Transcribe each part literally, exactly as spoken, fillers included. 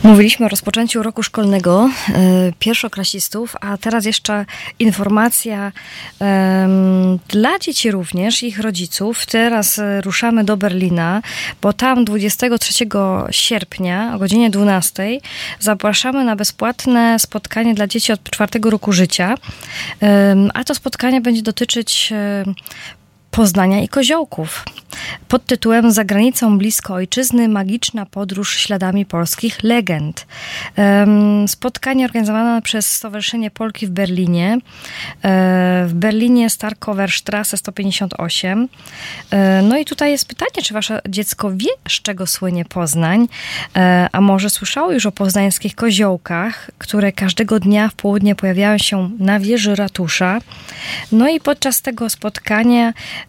Mówiliśmy o rozpoczęciu roku szkolnego y, pierwszoklasistów, a teraz jeszcze informacja y, dla dzieci również, ich rodziców. Teraz y, ruszamy do Berlina, bo tam dwudziestego trzeciego sierpnia o godzinie dwunastej zapraszamy na bezpłatne spotkanie dla dzieci od czwartego roku życia, y, a to spotkanie będzie dotyczyć y, Poznania i Koziołków. Pod tytułem Za granicą blisko ojczyzny, magiczna podróż śladami polskich legend. Spotkanie organizowane przez Stowarzyszenie Polki w Berlinie. W Berlinie Starkowerstrasse sto pięćdziesiąt osiem. No i tutaj jest pytanie, czy wasze dziecko wie, z czego słynie Poznań? A może słyszało już o poznańskich koziołkach, które każdego dnia w południe pojawiają się na wieży ratusza. No i podczas tego spotkania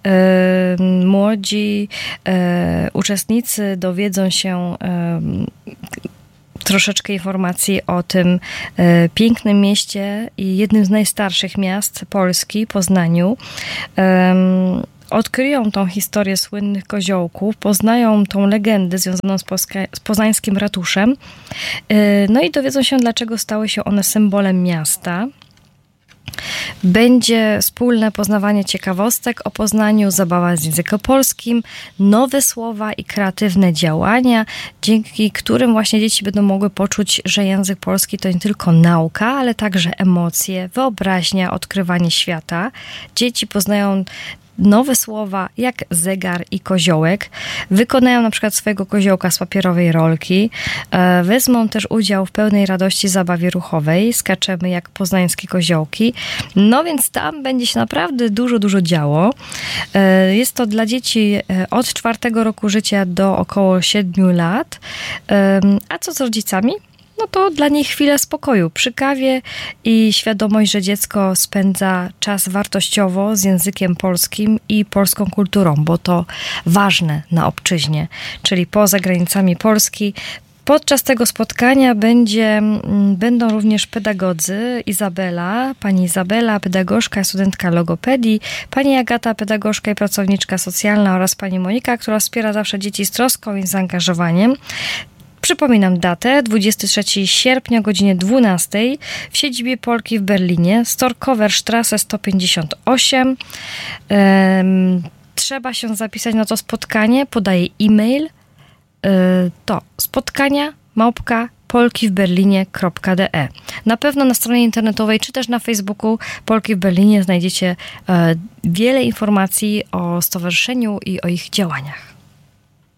młodzi e, uczestnicy dowiedzą się e, troszeczkę informacji o tym e, pięknym mieście i jednym z najstarszych miast Polski, Poznaniu. E, Odkryją tą historię słynnych koziołków, poznają tą legendę związaną z, Polska, z poznańskim ratuszem. E, no i dowiedzą się, dlaczego stały się one symbolem miasta. Będzie wspólne poznawanie ciekawostek o Poznaniu, zabawa z językiem polskim, nowe słowa i kreatywne działania, dzięki którym właśnie dzieci będą mogły poczuć, że język polski to nie tylko nauka, ale także emocje, wyobraźnia, odkrywanie świata. Dzieci poznają nowe słowa jak zegar i koziołek. Wykonają na przykład swojego koziołka z papierowej rolki. E, wezmą też udział w pełnej radości zabawie ruchowej. Skaczemy jak poznańskie koziołki. No więc tam będzie się naprawdę dużo, dużo działo. E, jest to dla dzieci od czwartego roku życia do około siedmiu lat. E, a co z rodzicami? No to dla nich chwilę spokoju przy kawie i świadomość, że dziecko spędza czas wartościowo z językiem polskim i polską kulturą, bo to ważne na obczyźnie, czyli poza granicami Polski. Podczas tego spotkania będzie, będą również pedagodzy. Izabela, pani Izabela, pedagogzka, studentka logopedii, pani Agata, pedagogzka i pracowniczka socjalna oraz pani Monika, która wspiera zawsze dzieci z troską i zaangażowaniem. Przypominam datę, dwudziestego trzeciego sierpnia o godzinie dwunastej w siedzibie Polki w Berlinie, Starkowerstrasse sto pięćdziesiąt osiem. Um, trzeba się zapisać na to spotkanie, podaję e-mail. Yy, to spotkania małpka polki w berlinie kropka de. Na pewno na stronie internetowej czy też na Facebooku Polki w Berlinie znajdziecie yy, wiele informacji o stowarzyszeniu i o ich działaniach.